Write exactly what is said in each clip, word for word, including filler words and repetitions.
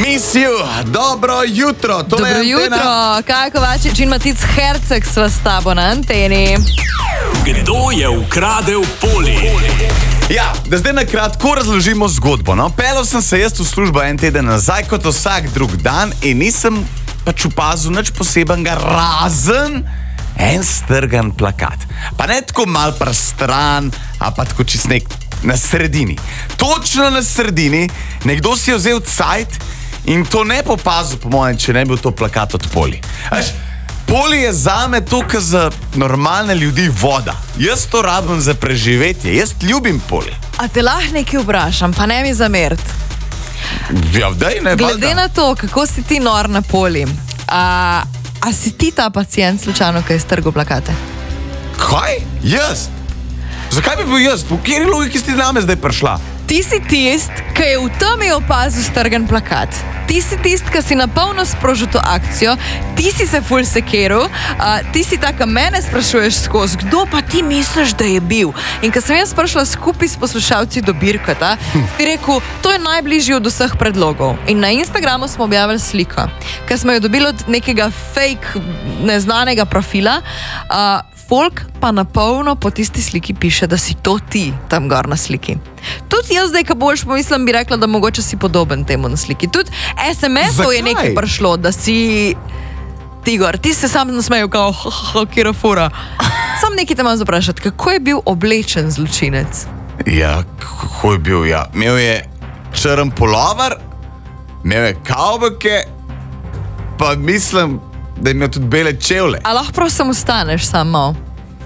Misijo, dobro jutro. Dobro jutro, kaj Kovačič in Matic Herceg sva s tabo na anteni. Kdo je ukradel Poli? Ja, da zdaj na kratko razložimo zgodbo. No? Pelil sem se jaz v službo en teden nazaj kot vsak drug dan in nisem pač opazil nič posebenega, razen en strgan plakat. Pa ne tako mal prstran, a pa tako čist nek na sredini. Točno na sredini, nekdo si je vzel cajt in to ne popazil, po mojem, če ne bi bil to plakat od Poli. Až, Poli je zame to, kar za normalne ljudi voda. Jaz to rabim za preživetje, jaz ljubim Poli. A te lahko nekaj vprašam, pa ne mi zameriti. Ja, daj, ne, Glede valda. na to, kako si ti nor na Poli, a, a si ti ta pacient slučajno, ki je strgal plakate? Kaj? Jaz? Zakaj bi bil jaz? Po kateri logiki si ti name zdaj prišla? Ti si tist, ki je v temi opazil strgan plakat. Ti si tist, ki si na polno sprožil to akcijo, ti si se ful sekeral, uh, ti si taka, mene sprašuješ skozi, kdo pa ti misliš, da je bil? In ko sem jaz prišla skupaj s poslušalci do Birkota, hm. ti rekel, to je najbližji od vseh predlogov. In na Instagramu smo objavili sliko, ker smo jo dobili od nekega fake, neznanega profila, uh, folk pa na polno po tisti sliki piše, da si to ti tam gor na sliki. Tudi jaz zdaj, ko boljš pomislim, bi rekla, da mogoče si podoben temu na sliki. Tudi es em es-ov je nekaj prišlo, da si ti gor. Ti se sam nasmejal, kao, ha, ha, ha, kjera fura. Sam nekaj te imam zaprašati, kako je bil oblečen zločinec? Ja, kako je bil, ja. Imel je črn polover, imel je kavbojke, pa mislim, da je imel tudi bele čevlje. A lahko prosim ostaneš samo?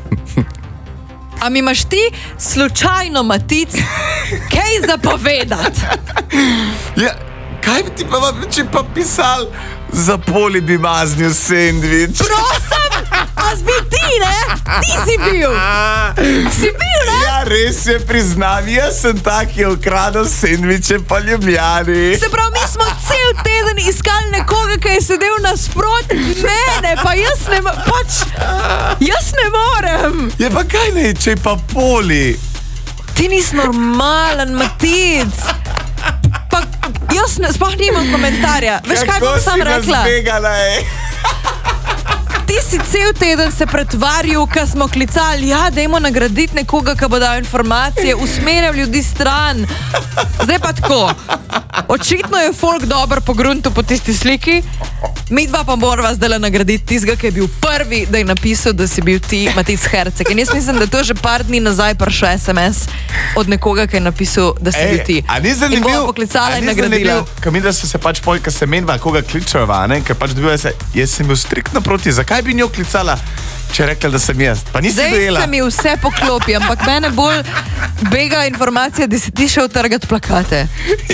A mi imaš ti slučajno, Matic, kaj zapovedati? Ja, kaj bi ti pa, če pa pisal, za Poli bi maznil sendvič. Prosim, a si bil ti, ne? Ti si bil. Si bil, ne? Ja, res je, priznam, jaz sem tak, ki je ukradel sendviče po Ljubljani. Se pravi, mi smo cel teden iskali nekoga, ki je sedel nasproti mene, pa jaz ne, pač, jaz ne morem. Je pa kaj ne, če je pa Poli? Ti nisi normalen, Matic. Pa jaz ne, sploh nimam komentarja. Veš, kaj bom sam rekla? Kako si ga zbegala, ej? Ti si cel teden se pretvarjal, ko smo klicali, ja, dajmo nagraditi nekoga, ki bo dal informacije, usmerjal ljudi stran. Zdaj pa tako. Očitno je folk dober po gruntu po tisti sliki, mi dva pa morava zdaj nagraditi tistega, ki je bil prvi, da je napisal, da si bil ti Matic Herceg. In jaz mislim, da to že par dni nazaj prišel es em es od nekoga, ki je napisal, da si Ej, bil ti. A ni zanimiv, in bomo poklicala in nagradila. Ko mi, da so se pač pol, ko se menva, koga kličeva, ne, ker pač dobiva se, jaz sem bil striktno proti, zakaj bi njo klicala, če je rekla, da sem jaz? Pa nisi Zdaj dojela. se mi vse poklopi, ampak mene bolj bega informacija, da si ti šel trgati plakate.